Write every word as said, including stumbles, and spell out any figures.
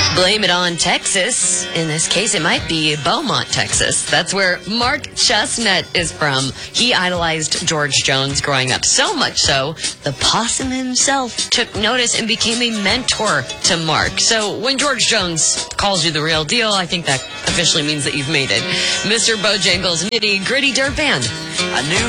Blame it on Texas. In this case, it might be Beaumont, Texas. That's where Mark Chestnut is from. He idolized George Jones growing up, so much so, the possum himself took notice and became a mentor to Mark. So when George Jones calls you the real deal, I think that officially means that you've made it. Mister Bojangles' Nitty Gritty Dirt Band. I knew